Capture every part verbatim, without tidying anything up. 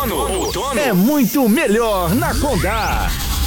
outono, outono é muito melhor na Condá.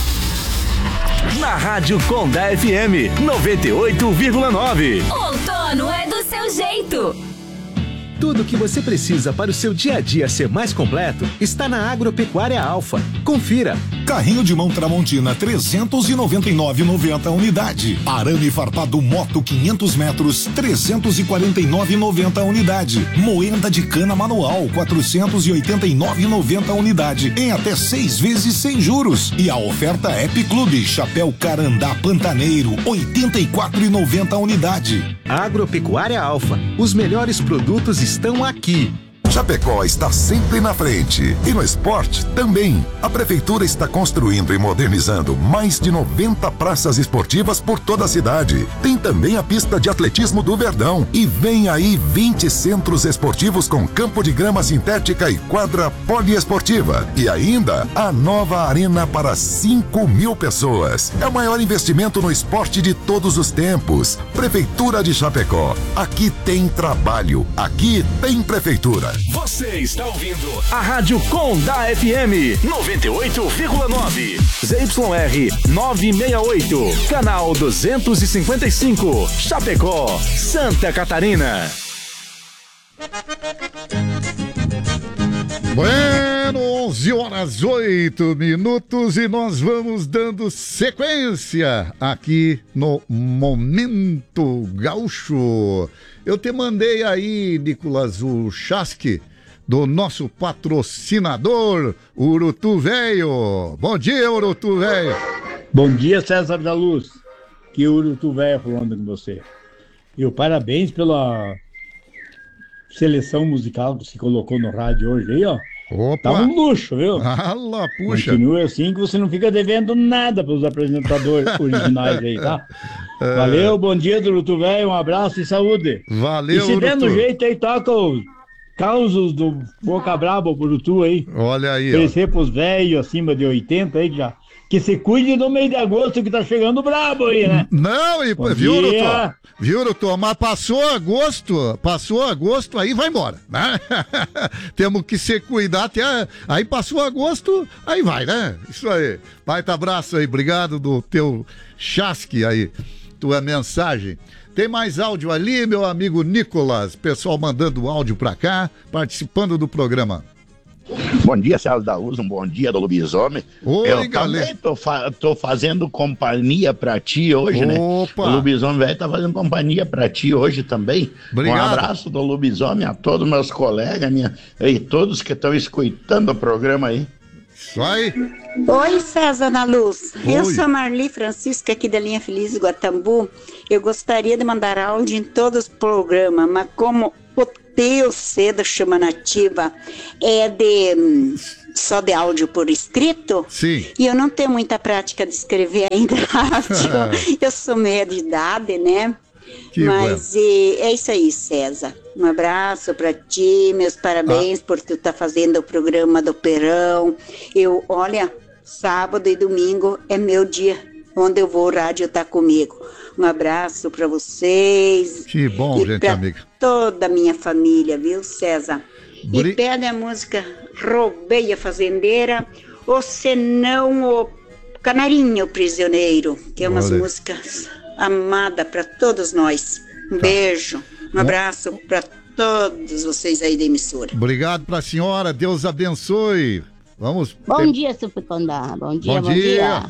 Na Rádio Condá F M noventa e oito vírgula nove. Outono é do seu jeito. Tudo o que você precisa para o seu dia a dia ser mais completo está na Agropecuária Alfa. Confira. Carrinho de mão Tramontina trezentos e noventa e nove reais e noventa centavos unidade. Arame farpado Moto quinhentos metros trezentos e quarenta e nove reais e noventa centavos unidade. Moenda de cana manual quatrocentos e oitenta e nove reais e noventa centavos unidade em até seis vezes sem juros. E a oferta App Clube chapéu Carandá Pantaneiro oitenta e quatro reais e noventa centavos unidade. Agropecuária Alfa. Os melhores produtos estão aqui. Chapecó está sempre na frente e no esporte também. A prefeitura está construindo e modernizando mais de noventa praças esportivas por toda a cidade. Tem também a pista de atletismo do Verdão e vem aí vinte centros esportivos com campo de grama sintética e quadra poliesportiva. E ainda a nova arena para cinco mil pessoas. É o maior investimento no esporte de todos os tempos. Prefeitura de Chapecó. Aqui tem trabalho. Aqui tem prefeitura. Você está ouvindo a Rádio Condá F M noventa e oito vírgula nove. Z Y R novecentos e sessenta e oito. Canal duzentos e cinquenta e cinco. Chapecó, Santa Catarina. Bueno, onze horas oito minutos e nós vamos dando sequência aqui no Momento Gaúcho. Eu te mandei aí, Nicolas, o chasque do nosso patrocinador, Urutu Velho. Bom dia, Urutu Velho. Bom dia, César da Luz. Que Urutu Velho falando com você. E o parabéns pela seleção musical que se colocou no rádio hoje aí, ó. Opa. Tá um luxo, viu? Ala, puxa. Continue assim que você não fica devendo nada para os apresentadores originais aí, tá? É... Valeu, bom dia, Urutu Velho, um abraço e saúde. Valeu, E se der no Urutu. jeito aí, toca os causos do Boca Braba, Urutu aí. Olha aí, oferecer pros velhos acima de oitenta aí, que já... Que se cuide no mês de agosto que tá chegando brabo aí, né? Não, e, Bom viu, dia. Urutu? Viu, Urutu? Mas passou agosto, passou agosto, aí vai embora, né? Temos que se cuidar até... Aí passou agosto, aí vai, né? Isso aí. Baita abraço aí, obrigado do teu chasque aí, tua mensagem. Tem mais áudio ali, meu amigo Nicolas, pessoal mandando áudio pra cá, participando do programa. Bom dia, César da Luz, um bom dia do Lobisomem. Oi, eu galera. também tô, fa- tô fazendo companhia pra ti hoje, né? Opa. O Lobisomem velho tá fazendo companhia pra ti hoje também. Obrigado. Um abraço do Lobisomem a todos meus colegas minha, e todos que estão escutando o programa aí. Isso aí. Oi, César da Luz. Oi. Eu sou a Marli Francisca, aqui da Linha Feliz Guatambu. Eu gostaria de mandar áudio em todos os programas, mas como o teu cedo chama nativa é de hum, só de áudio por escrito. Sim. E eu não tenho muita prática de escrever ainda áudio. Eu sou meia de idade, né? Que Mas e, é isso aí, César. Um abraço pra ti, meus parabéns ah. por tu estar tá fazendo o programa do Perão. Eu, olha, sábado e domingo é meu dia, onde eu vou, o rádio tá comigo. Um abraço pra vocês. Que bom, e gente pra amiga. Toda a minha família, viu, César? Bri... E pede a música Roubei a Fazendeira, ou senão o Canarinho Prisioneiro, que é umas Olha. músicas amadas pra todos nós. Um tá. beijo, um abraço pra todos vocês aí da emissora. Obrigado pra senhora, Deus abençoe. Vamos. Bom dia, Super Condá. Bom dia, bom, bom dia. dia.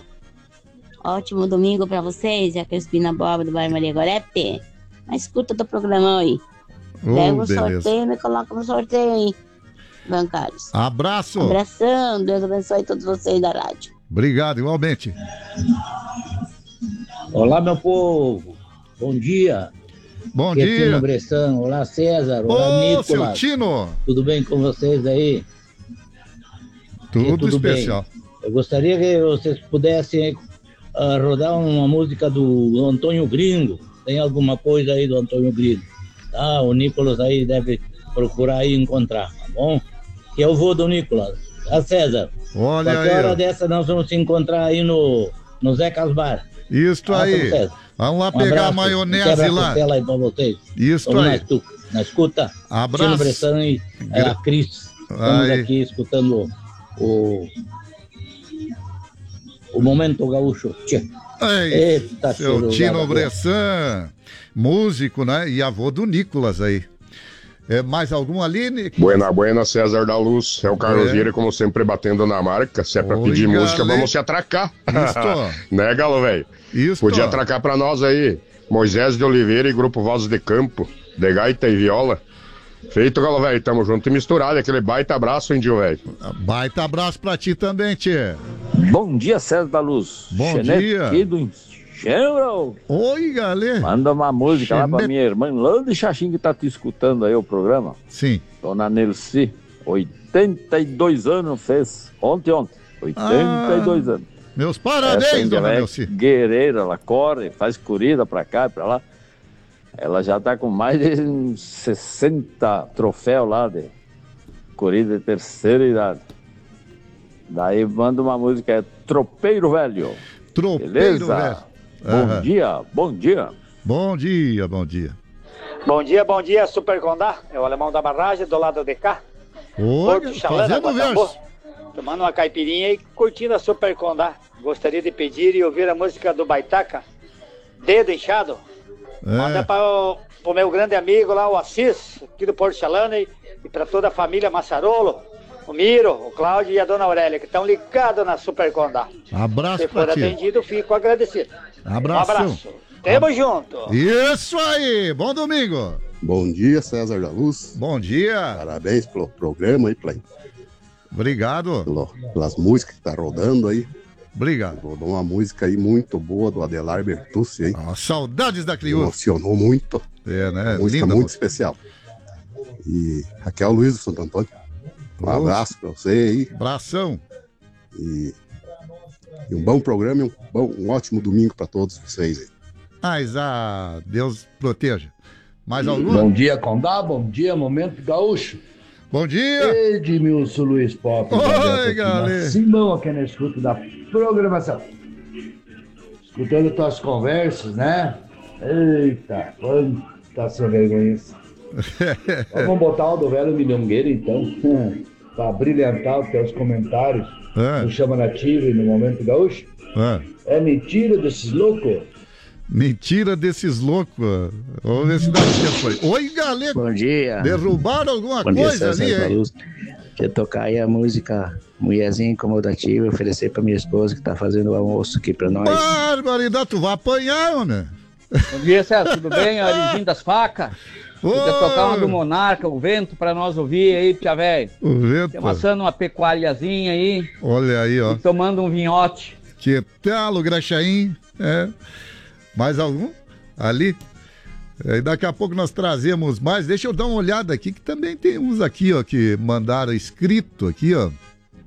Ótimo domingo pra vocês, é a Crispina Boba do bairro Maria Gorete. Mas escuta do programa aí. Oh, Pega o beleza. sorteio e me coloca no sorteio aí, bancários. Abraço. Abração, Deus abençoe todos vocês da rádio. Obrigado, igualmente. Olá, meu povo. Bom dia. Bom Aqui dia. É Tino Bressan. Olá, César. Olá, Ô, Nicolas. seu Tino. Tudo bem com vocês aí? Tudo, tudo especial. Bem. Eu gostaria que vocês pudessem uh, rodar uma música do Antônio Gringo. Tem alguma coisa aí do Antônio Gringo? Tá? O Nicolas aí deve procurar aí encontrar, tá bom? Que eu vou do Nicolas. Tá, César? Olha Qualquer aí. hora dessa nós vamos se encontrar aí no, no Zé Casbar. Isto Tá, aí. Vamos lá um pegar abraço, a maionese um lá. aí pra vocês. Isto Vamos aí. Na, na escuta. Abraço. Tino Bressan e é, a Cris. Estamos Aí. aqui escutando o, o Momento Gaúcho. Tchê. Ei, Eita, seu cheiro Tino da- Bressan, músico, né? E avô do Nicolas aí. É, mais algum ali, Nick? Buena, buena, César da Luz. É o Carlos É. Vieira, como sempre, batendo na marca. Se é pra Oi, pedir galera. música, vamos se atracar. Isto. Né, Galo, velho? Isso. Podia atracar pra nós aí. Moisés de Oliveira e Grupo Vozes de Campo, de gaita e viola. Feito, Galo, velho. Tamo junto e misturado. Aquele baita abraço, índio, velho. Baita abraço pra ti também, tchê. Bom dia, César da Luz. Bom Xenete dia. aqui do Engenho. Oi, galera. Manda uma música lá pra Xenete. minha irmã lá de Xaxim que tá te escutando aí o programa. Sim. Dona Nelci, oitenta e dois anos fez. Ontem, ontem. oitenta e dois anos. Meus Essa parabéns, índia dona é Nelci. guerreira, ela corre, faz corrida pra cá e pra lá. Ela já tá com mais de uns sessenta troféus lá de corrida de terceira idade. Daí manda uma música, é Tropeiro Velho. Tropeiro Beleza? Velho. Bom Aham. dia, bom dia. Bom dia, bom dia. Bom dia, bom dia, Super Condá. É o alemão da barragem, do lado de cá. Oi, Porto Chalana, fazendo Guatambu. verso. Tomando uma caipirinha e curtindo a Super Condá. Gostaria de pedir e ouvir a música do Baitaca, Dedo Inchado. Manda É. para o pro meu grande amigo lá, o Assis, aqui do Porto Chalana, e, e para toda a família Massarolo, o Miro, o Cláudio e a Dona Aurélia, que estão ligados na Super Condá. Abraço Se for pra ti. atendido, fico agradecido. Abração. Um abraço. Tamo junto. Isso aí, bom domingo. Bom dia, César da Luz. Bom dia. Parabéns pelo programa aí, pela, Obrigado. pelo- pelas músicas que tá rodando aí. Obrigado. Rodou uma música aí muito boa do Adelar Bertucci aí. Ah, saudades da Criúva. Emocionou muito. É, né? Uma música Linda muito música. especial. E Raquel Luiz do Santo Antônio. Um Poxa. abraço pra você aí. Abração. E, e um bom programa e um, bom, um ótimo domingo pra todos vocês aí. Mas ah, Deus proteja. Mais algum? Bom dia, Condá. Bom dia, Momento Gaúcho. Bom dia. Edmilson Luiz Pop. Oi, galera. Simão aqui na escuta da programação. Escutando tuas conversas, né? Eita, quanta sem vergonha isso. Vamos botar o do velho milhongueiro, então, para brilhantar os teus comentários É. no Chama Nativa e no Momento Gaúcho. É. É mentira desses loucos. Mentira desses loucos. Vamos ver se dá tempo aí. Oi, galera. Bom dia. Derrubaram alguma Bom dia, coisa César ali, da hein? Luz. Quer tocar aí a música Mulherzinha Incomodativa, oferecer pra minha esposa que tá fazendo o almoço aqui pra nós. Barbaridade, tu vai apanhar, né? Bom dia, César, tudo bem? Arizinho das facas. Podia tocar uma do Monarca, o vento, pra nós ouvir aí, Pia Velho. O vento. Tem amassando uma pecuariazinha aí. Olha aí, ó. E tomando um vinhote. Que tal o graxaim? É. Mais algum? Ali? É, e daqui a pouco nós trazemos mais. Deixa eu dar uma olhada aqui, que também tem uns aqui, ó, que mandaram escrito aqui, ó.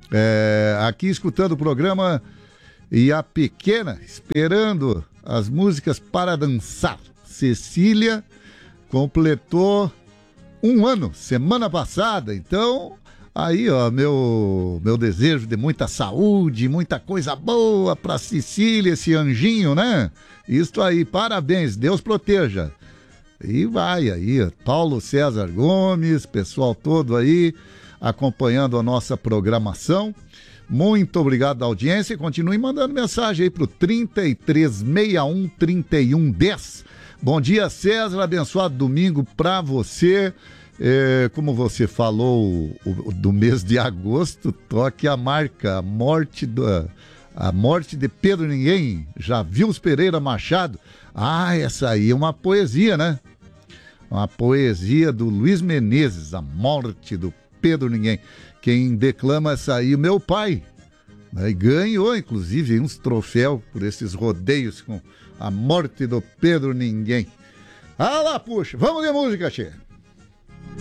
É, aqui escutando o programa e a pequena esperando as músicas para dançar. Cecília completou um ano, semana passada, então aí, ó, meu, meu desejo de muita saúde, muita coisa boa pra Cecília, esse anjinho, né? Isso aí, parabéns, Deus proteja. E vai aí, ó, Paulo César Gomes, pessoal todo aí, acompanhando a nossa programação. Muito obrigado da audiência e continue mandando mensagem aí pro trinta e três sessenta e um, trinta e um dez. Bom dia, César, abençoado domingo pra você. É, como você falou o, o, do mês de agosto, toque a marca, a morte, do, a morte de Pedro Ninguém, Javilson Pereira Machado. Ah, essa aí é uma poesia, né? Uma poesia do Luiz Menezes, A Morte do Pedro Ninguém. Quem declama essa aí, o meu pai. Né? Ganhou, inclusive, uns troféus por esses rodeios com A Morte do Pedro Ninguém. Ah lá, puxa, vamos de música, tia.